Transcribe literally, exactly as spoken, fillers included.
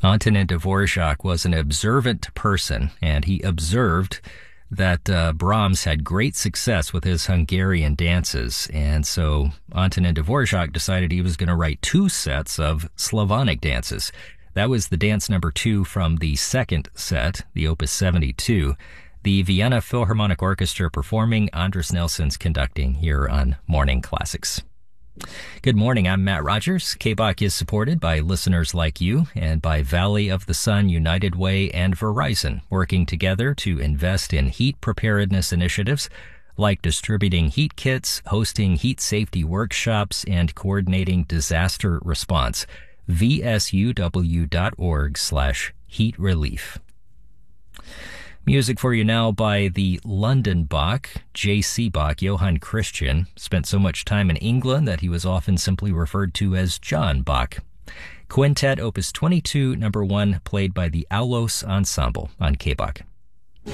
Antonin Dvorak was an observant person, and he observed that uh, Brahms had great success with his Hungarian dances, and so Antonin Dvorak decided he was going to write two sets of Slavonic dances. That was the dance number two from the second set, the Opus seventy-two, the Vienna Philharmonic Orchestra performing, Andris Nelson's conducting here on Morning Classics. Good morning, I'm Matt Rogers. K B O C is supported by listeners like you and by Valley of the Sun, United Way, and Verizon, working together to invest in heat preparedness initiatives like distributing heat kits, hosting heat safety workshops, and coordinating disaster response. V S U W dot org slash heat relief. Music for you now by the London Bach, J C Bach. Johann Christian spent so much time in England that he was often simply referred to as John Bach. Quintet Opus twenty-two, number one, played by the Aulos Ensemble on K B O C.